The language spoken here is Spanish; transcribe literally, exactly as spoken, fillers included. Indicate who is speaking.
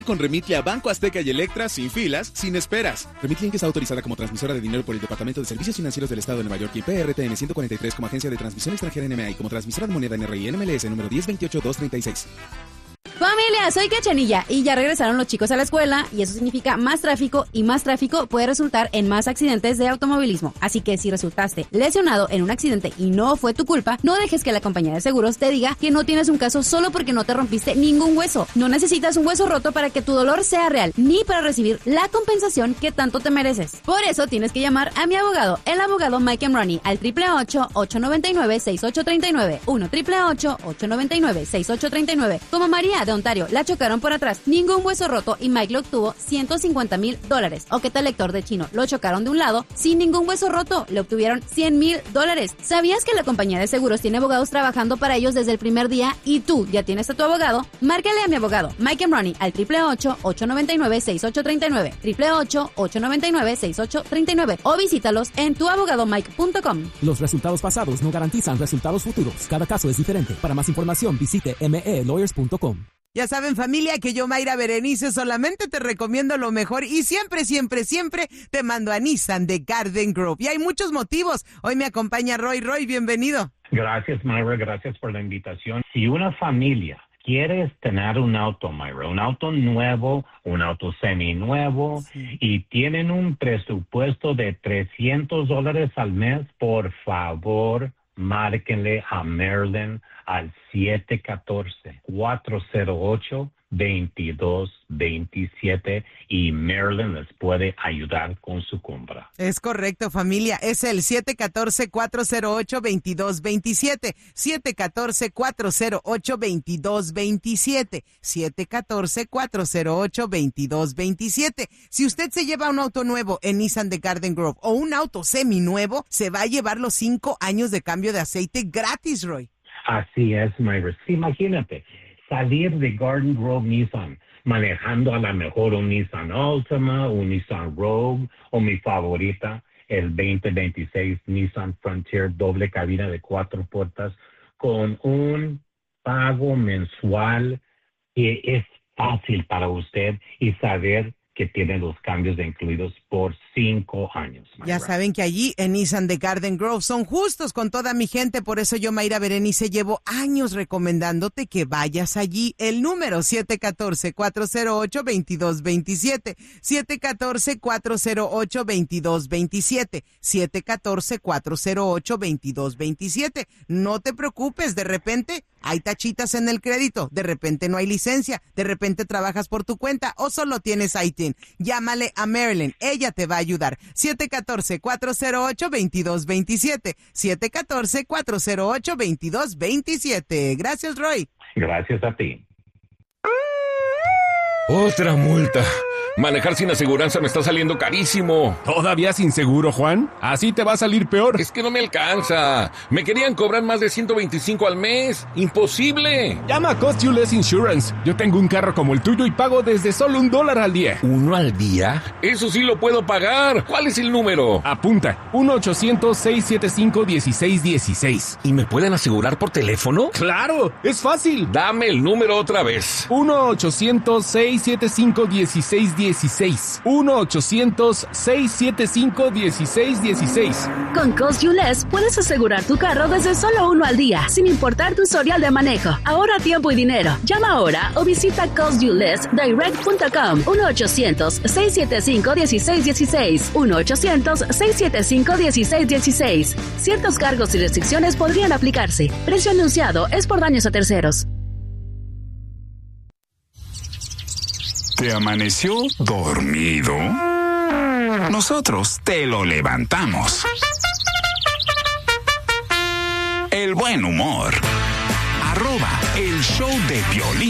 Speaker 1: Con Remitly a Banco Azteca y Electra, sin filas, sin esperas. Remitly Inc está autorizada como transmisora de dinero por el Departamento de Servicios Financieros del Estado de Nueva York y P R T N ciento cuarenta y tres como agencia de transmisión extranjera N M A y como transmisora de moneda N R I N M L S número diez veintiocho dos treinta y seis.
Speaker 2: Familia, soy Cachanilla y ya regresaron los chicos a la escuela y eso significa más tráfico y más tráfico puede resultar en más accidentes de automovilismo. Así que si resultaste lesionado en un accidente y no fue tu culpa, no dejes que la compañía de seguros te diga que no tienes un caso solo porque no te rompiste ningún hueso. No necesitas un hueso roto para que tu dolor sea real, ni para recibir la compensación que tanto te mereces. Por eso tienes que llamar a mi abogado, el abogado Mike Emroni, al triple ocho, ocho nueve nueve, seis ocho tres nueve, uno triple ocho, ocho nueve nueve, seis ocho tres nueve. Como María de Ontario, la chocaron por atrás, ningún hueso roto y Mike le obtuvo ciento cincuenta mil dólares. O que tal lector de chino, lo chocaron de un lado, sin ningún hueso roto, le obtuvieron cien mil dólares. ¿Sabías que la compañía de seguros tiene abogados trabajando para ellos desde el primer día y tú ya tienes a tu abogado? Márcale a mi abogado, Mike Emroni, al triple ocho, ocho nueve nueve, seis ocho tres nueve, triple ocho, ocho nueve nueve, seis ocho tres nueve o visítalos en tu abogado mike punto com.
Speaker 3: Los resultados pasados no garantizan resultados futuros. Cada caso es diferente. Para más información, visite m e lawyers punto com.
Speaker 4: Ya saben, familia, que yo, Mayra Berenice, solamente te recomiendo lo mejor y siempre, siempre, siempre te mando a Nissan de Garden Grove. Y hay muchos motivos. Hoy me acompaña Roy. Roy, bienvenido.
Speaker 5: Gracias, Mayra. Gracias por la invitación. Si una familia quiere tener un auto, Mayra, un auto nuevo, un auto seminuevo, sí, y tienen un presupuesto de trescientos dólares al mes, por favor, márquenle a Marilyn al siete uno cuatro, cuatro cero ocho, dos dos dos siete y Marilyn les puede ayudar con su compra.
Speaker 4: Es correcto, familia. Es el siete uno cuatro, cuatro cero ocho, dos dos dos siete. siete uno cuatro, cuatro cero ocho, dos dos dos siete. siete uno cuatro, cuatro cero ocho, dos dos dos siete. Si usted se lleva un auto nuevo en Nissan de Garden Grove o un auto seminuevo, se va a llevar los cinco años de cambio de aceite gratis, Roy.
Speaker 5: Así es, Mayra. Sí, imagínate, salir de Garden Grove Nissan manejando a la mejor un Nissan Altima, un Nissan Rogue o mi favorita, el veinte veintiséis Nissan Frontier doble cabina de cuatro puertas con un pago mensual que es fácil para usted y saber que tiene los cambios incluidos por cinco años.
Speaker 4: Ya saben que allí en Nissan de Garden Grove son justos con toda mi gente, por eso yo, Mayra Berenice, llevo años recomendándote que vayas allí. El número siete uno cuatro, cuatro cero ocho, dos dos dos siete, siete uno cuatro, cuatro cero ocho, dos dos dos siete, siete uno cuatro, cuatro cero ocho, dos dos dos siete. No te preocupes, de repente hay tachitas en el crédito, de repente no hay licencia, de repente trabajas por tu cuenta o solo tienes I T I N. Llámale a Marilyn, ella te va a ayudar. siete uno cuatro, cuatro cero ocho, dos dos dos siete, siete uno cuatro, cuatro cero ocho, dos dos dos siete. Gracias, Roy.
Speaker 5: Gracias a ti.
Speaker 6: Otra multa. Manejar sin aseguranza me está saliendo carísimo.
Speaker 7: ¿Todavía sin seguro, Juan? Así te va a salir peor.
Speaker 6: Es que no me alcanza. Me querían cobrar más de ciento veinticinco al mes. ¡Imposible!
Speaker 7: Llama a Cost You Less Insurance. Yo tengo un carro como el tuyo y pago desde solo un dólar al día.
Speaker 6: ¿Uno al día? Eso sí lo puedo pagar. ¿Cuál es el número?
Speaker 7: Apunta. uno ochocientos, seiscientos setenta y cinco, dieciséis dieciséis.
Speaker 6: ¿Y me pueden asegurar por teléfono?
Speaker 7: ¡Claro! ¡Es fácil!
Speaker 6: Dame el número otra vez.
Speaker 7: uno ochocientos, seiscientos setenta y cinco, dieciséis dieciséis. uno ochocientos, seiscientos setenta y cinco, dieciséis dieciséis.
Speaker 8: Con Cost You Less puedes asegurar tu carro desde solo uno al día, sin importar tu historial de manejo. Ahorra tiempo y dinero. Llama ahora o visita cost you less direct punto com. uno ochocientos, seiscientos setenta y cinco, dieciséis dieciséis. uno ochocientos, seiscientos setenta y cinco, dieciséis dieciséis. Ciertos cargos y restricciones podrían aplicarse. Precio anunciado es por daños a terceros.
Speaker 9: ¿Te amaneció dormido? Nosotros te lo levantamos. El buen humor. Arroba el show de Piolín.